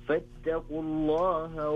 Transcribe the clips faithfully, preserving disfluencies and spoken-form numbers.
فاتقوا الله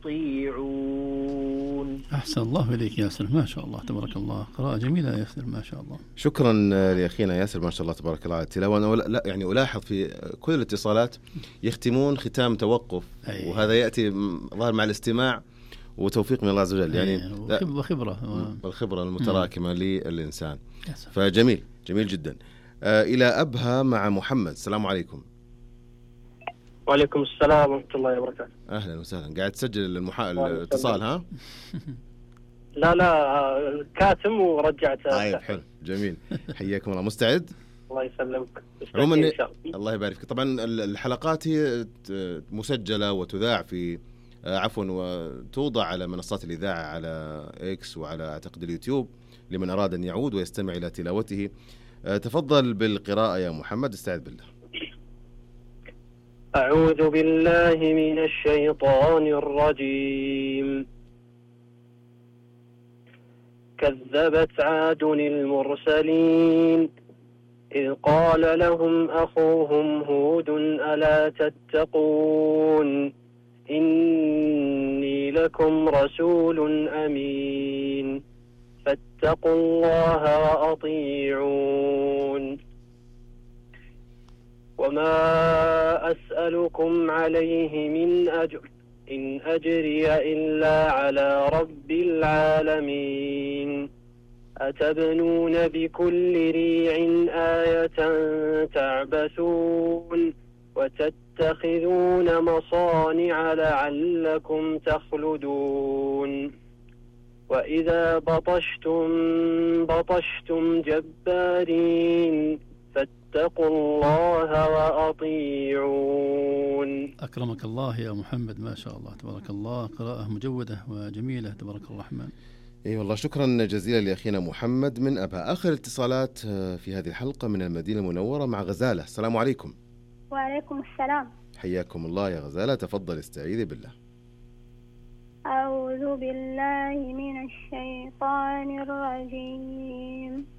وأطيعون. أحسن الله إليك ياسر، ما شاء الله تبارك الله، قراءة جميلة يا ياسر ما شاء الله. شكرا لأخينا ياسر ما شاء الله تبارك الله على التلاوة. أنا لا يعني ألاحظ في كل الاتصالات يختمون ختام توقف، أي. وهذا يأتي ظاهر مع الاستماع وتوفيق من الله عز وجل، يعني وخبرة والخبرة المتراكمة للإنسان، فجميل جميل جدا. آه إلى أبها مع محمد. السلام عليكم. وعليكم السلام ورحمة الله وبركاته. أهلا وسهلا. قاعد تسجل المحا... الاتصال ها؟ لا لا كاتم ورجعت. طيب حلو جميل، حياكم الله. مستعد؟ الله يسلمك. عموما الله يبارك فيك. طبعا الحلقات هي مسجلة وتذاع في عفوا وتوضع على منصات الإذاعة على إكس وعلى أعتقد اليوتيوب لمن أراد أن يعود ويستمع إلى تلاوته. تفضل بالقراءة يا محمد، استعذ بالله. أعوذ بالله من الشيطان الرجيم. كذبت عاد المرسلين إذ قال لهم أخوهم هود ألا تتقون إني لكم رسول أمين فاتقوا الله وأطيعون. وما أسألكم عليه من أجر إن أجري إلا على رب العالمين. أتبنون بكل ريع آية تعبثون وتتخذون مصانع لعلكم تخلدون. وإذا بطشتم بطشتم جبارين فاتقوا الله وأطيعون. أكرمك الله يا محمد ما شاء الله تبارك الله، قراءة مجودة وجميلة تبارك الرحمن. اي والله شكرا جزيلا لاخينا محمد من ابها. اخر اتصالات في هذه الحلقه من المدينه المنوره مع غزاله. السلام عليكم. وعليكم السلام. حياكم الله يا غزاله، تفضل استعيذي بالله. أعوذ بالله من الشيطان الرجيم.